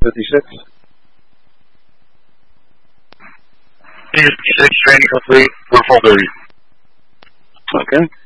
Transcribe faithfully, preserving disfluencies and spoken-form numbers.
fifty-six. fifty-six, training complete, we're full duty. Okay.